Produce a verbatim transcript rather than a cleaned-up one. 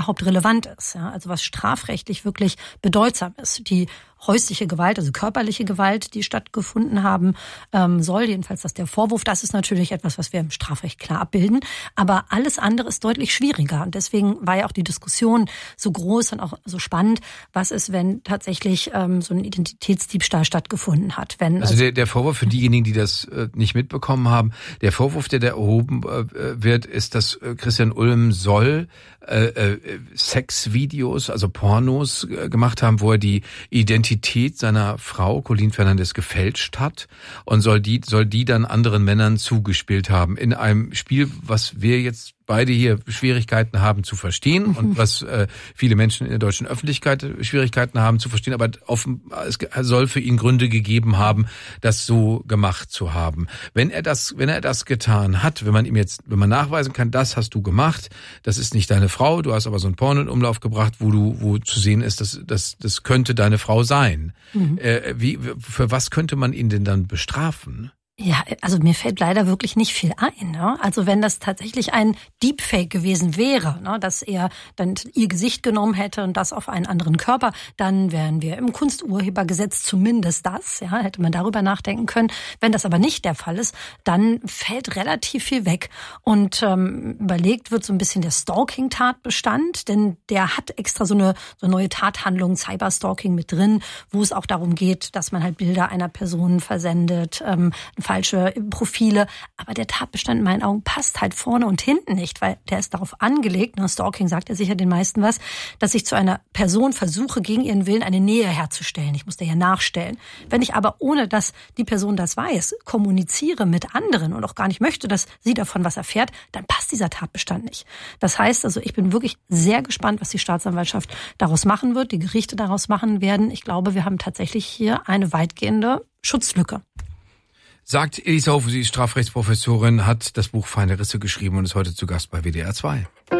überhaupt relevant ist. Ja? Also was strafrechtlich wirklich bedeutsam ist. Die häusliche Gewalt, also körperliche Gewalt, die stattgefunden haben ähm, soll, jedenfalls das der Vorwurf, das ist natürlich etwas, was wir im Strafrecht klar abbilden. Aber alles andere ist deutlich schwieriger. Und deswegen war ja auch die Diskussion so groß und auch so spannend, was ist, wenn tatsächlich ähm, so ein Identitätsdiebstahl stattgefunden hat. Wenn also der, der Vorwurf für diejenigen, die das äh, nicht mitbekommen haben, der Vorwurf, der da erhoben äh, wird, ist, dass äh, Christian Ulm soll äh, äh, Sexvideos, also Pornos äh, gemacht haben, wo er die Identität seiner Frau, Colleen Fernandes, gefälscht hat und soll die, soll die dann anderen Männern zugespielt haben. In einem Spiel, was wir jetzt beide hier Schwierigkeiten haben zu verstehen und was äh, viele Menschen in der deutschen Öffentlichkeit Schwierigkeiten haben zu verstehen, aber offen, es soll für ihn Gründe gegeben haben, das so gemacht zu haben. Wenn er das, wenn er das getan hat, wenn man ihm jetzt, wenn man nachweisen kann, das hast du gemacht, das ist nicht deine Frau, du hast aber so ein Porno in Umlauf gebracht, wo du, wo zu sehen ist, dass das, das könnte deine Frau sein. Mhm. Äh, wie, für was könnte man ihn denn dann bestrafen? Ja, also mir fällt leider wirklich nicht viel ein. Ne? Also wenn das tatsächlich ein Deepfake gewesen wäre, ne, dass er dann ihr Gesicht genommen hätte und das auf einen anderen Körper, dann wären wir im Kunsturhebergesetz zumindest das, ja, hätte man darüber nachdenken können. Wenn das aber nicht der Fall ist, dann fällt relativ viel weg. Und ähm, überlegt wird so ein bisschen der Stalking-Tatbestand, denn der hat extra so eine, so eine neue Tathandlung, Cyberstalking mit drin, wo es auch darum geht, dass man halt Bilder einer Person versendet, ähm, falsche Profile, aber der Tatbestand in meinen Augen passt halt vorne und hinten nicht, weil der ist darauf angelegt, ne, Stalking sagt ja sicher den meisten was, dass ich zu einer Person versuche, gegen ihren Willen eine Nähe herzustellen. Ich muss der ja nachstellen. Wenn ich aber, ohne dass die Person das weiß, kommuniziere mit anderen und auch gar nicht möchte, dass sie davon was erfährt, dann passt dieser Tatbestand nicht. Das heißt also, ich bin wirklich sehr gespannt, was die Staatsanwaltschaft daraus machen wird, die Gerichte daraus machen werden. Ich glaube, wir haben tatsächlich hier eine weitgehende Schutzlücke. Sagt Elisa Hofe, sie ist Strafrechtsprofessorin, hat das Buch Feine Risse geschrieben und ist heute zu Gast bei W D R zwei.